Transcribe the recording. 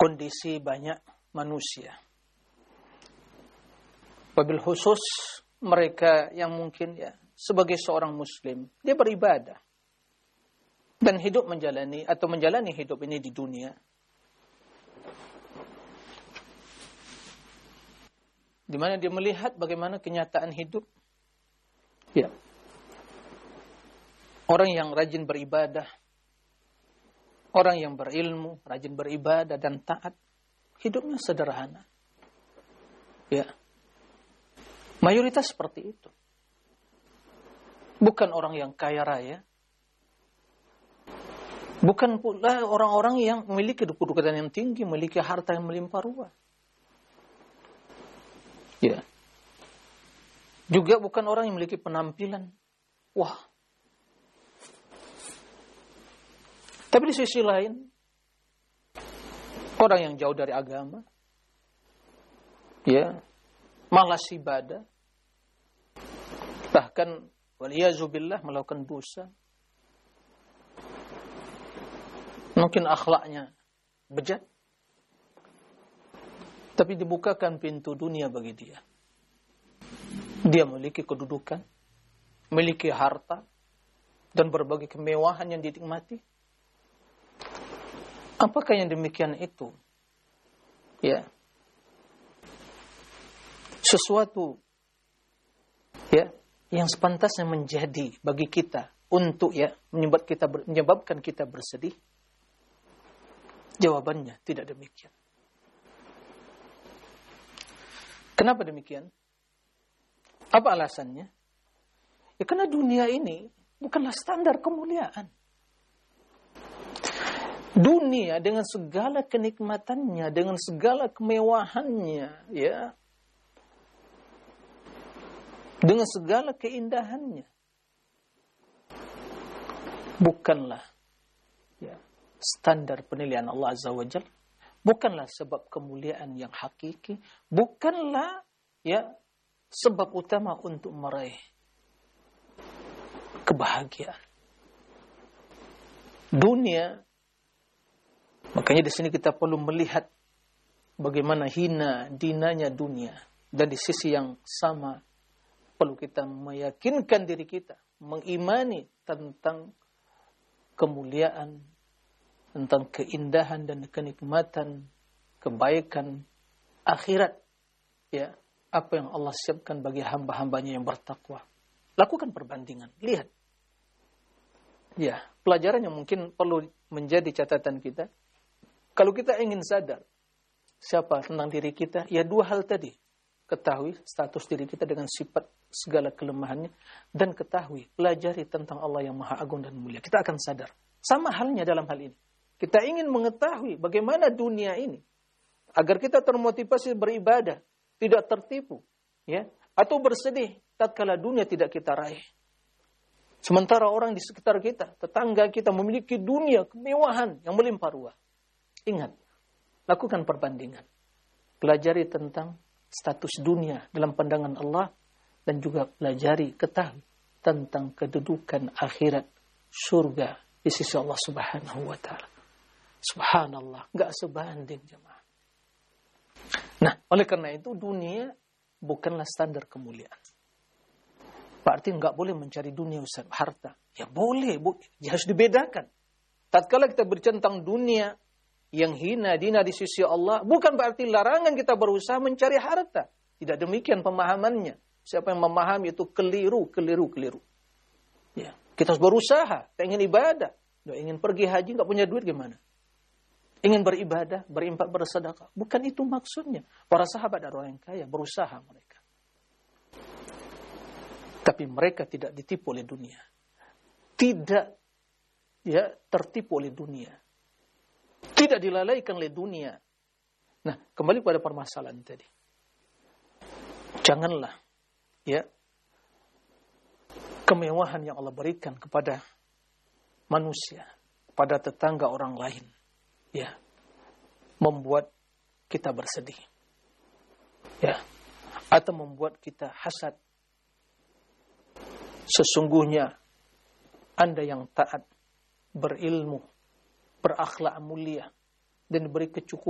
kondisi banyak manusia. Wabil khusus mereka yang mungkin ya sebagai seorang muslim, dia beribadah dan hidup menjalani hidup ini di dunia. Di mana dia melihat bagaimana kenyataan hidup. Ya. Orang yang rajin beribadah, orang yang berilmu, rajin beribadah dan taat, hidupnya sederhana. Ya. Mayoritas seperti itu. Bukan orang yang kaya raya. Bukan pula orang-orang yang memiliki kedudukan yang tinggi, memiliki harta yang melimpah ruah. Ya. Juga bukan orang yang memiliki penampilan. Wah. Tapi di sisi lain, orang yang jauh dari agama, ya, malas ibadah, bahkan waliyazubillah melakukan dosa, mungkin akhlaknya bejat, tapi dibukakan pintu dunia bagi dia. Dia memiliki kedudukan, memiliki harta, dan berbagai kemewahan yang dinikmati. Apakah yang demikian itu? Ya. Sesuatu ya yang sepantasnya menjadi bagi kita untuk ya menyebabkan kita bersedih? Jawabannya tidak demikian. Kenapa demikian? Apa alasannya? Ya karena dunia ini bukanlah standar kemuliaan. Dunia dengan segala kenikmatannya, dengan segala kemewahannya, ya, dengan segala keindahannya, bukanlah ya standar penilaian Allah Azza wa Jalla, bukanlah sebab kemuliaan yang hakiki, bukanlah ya sebab utama untuk meraih kebahagiaan. Dunia, makanya di sini kita perlu melihat bagaimana hina dinanya dunia, dan di sisi yang sama perlu kita meyakinkan diri kita, mengimani tentang kemuliaan, tentang keindahan dan kenikmatan, kebaikan akhirat, ya, apa yang Allah siapkan bagi hamba-hambanya yang bertakwa. Lakukan perbandingan, lihat. Ya, pelajaran yang mungkin perlu menjadi catatan kita. Kalau kita ingin sadar siapa tentang diri kita, ya dua hal tadi. Ketahui status diri kita dengan sifat segala kelemahannya, dan ketahui, pelajari tentang Allah yang Maha Agung dan Mulia. Kita akan sadar. Sama halnya dalam hal ini. Kita ingin mengetahui bagaimana dunia ini, agar kita termotivasi beribadah, tidak tertipu, ya, atau bersedih tatkala dunia tidak kita raih. Sementara orang di sekitar kita, tetangga kita memiliki dunia kemewahan yang melimpah ruah. Ingat, lakukan perbandingan. Pelajari tentang status dunia dalam pandangan Allah, dan juga pelajari, ketahui tentang kedudukan akhirat, surga di sisi Allah Subhanahu wa Ta'ala. Subhanallah, enggak sebanding jemaah. Nah, oleh karena itu dunia bukanlah standar kemuliaan. Berarti enggak boleh mencari dunia Ustaz, harta. Ya boleh, ya harus dibedakan. Tatkala kita berbicara tentang dunia yang hina dina di sisi Allah, bukan berarti larangan kita berusaha mencari harta. Tidak demikian pemahamannya. Siapa yang memahami itu keliru. Ya, kita harus berusaha, kita ingin ibadah. Ingin pergi haji, enggak punya duit gimana? Ingin beribadah, berinfak, bersedekah. Bukan itu maksudnya. Para sahabat dan orang yang kaya berusaha mereka. Tapi mereka tidak ditipu oleh dunia. Tidak ya tertipu oleh dunia. Tidak dilalaikan oleh dunia. Nah, kembali pada permasalahan tadi. Janganlah ya kemewahan yang Allah berikan kepada manusia, pada tetangga orang lain, ya, membuat kita bersedih. Ya. Atau membuat kita hasad. Sesungguhnya Anda yang taat, berilmu, berakhlak mulia, dan diberi kecukupan